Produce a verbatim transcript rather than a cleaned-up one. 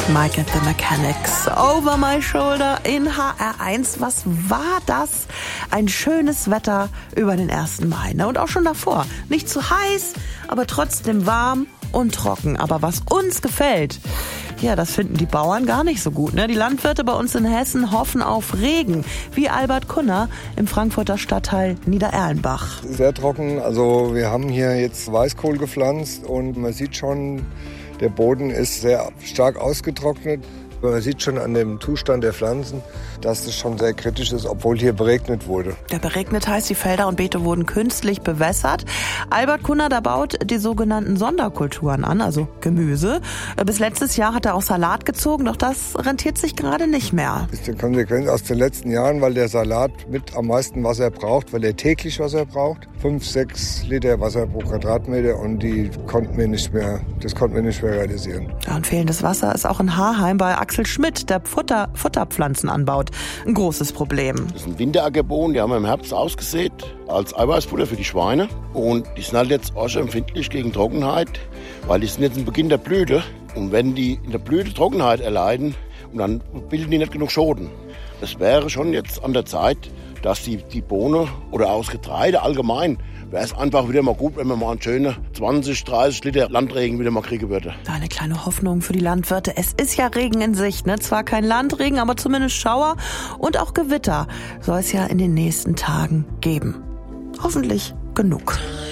Mike and the Mechanics, Over My Shoulder in H R eins. Was war das? Ein schönes Wetter über den ersten Mai, ne? Und auch schon davor. Nicht zu heiß, aber trotzdem warm und trocken. Aber was uns gefällt, ja, das finden die Bauern gar nicht so gut, ne? Die Landwirte bei uns in Hessen hoffen auf Regen, wie Albert Kunner im Frankfurter Stadtteil Niedererlenbach. Sehr trocken, also wir haben hier jetzt Weißkohl gepflanzt und man sieht schon, der Boden ist sehr stark ausgetrocknet. Man sieht schon an dem Zustand der Pflanzen, dass es schon sehr kritisch ist, obwohl hier beregnet wurde. Der beregnet heißt, die Felder und Beete wurden künstlich bewässert. Albert Kunner, da baut die sogenannten Sonderkulturen an, also Gemüse. Bis letztes Jahr hat er auch Salat gezogen, doch das rentiert sich gerade nicht mehr. Das ist die Konsequenz aus den letzten Jahren, weil der Salat mit am meisten Wasser braucht, weil er täglich Wasser braucht. Fünf, sechs Liter Wasser pro Quadratmeter und die konnten wir nicht mehr, das konnten wir nicht mehr realisieren. Ja, und fehlendes Wasser ist auch in Harheim bei Axel Schmidt, der Futter, Futterpflanzen anbaut, ein großes Problem. Das sind Winterackerbohnen, die haben wir im Herbst ausgesät als Eiweißfutter für die Schweine. Und die sind halt jetzt auch schon empfindlich gegen Trockenheit, weil die sind jetzt im Beginn der Blüte. Und wenn die in der Blüte Trockenheit erleiden, und dann bilden die nicht genug Schoten. Es wäre schon jetzt an der Zeit, dass die, die Bohne oder aus Getreide allgemein, wäre es einfach wieder mal gut, wenn man mal einen schönen zwanzig, dreißig Liter Landregen wieder mal kriegen würde. Eine kleine Hoffnung für die Landwirte. Es ist ja Regen in Sicht, ne? Zwar kein Landregen, aber zumindest Schauer und auch Gewitter soll es ja in den nächsten Tagen geben. Hoffentlich genug.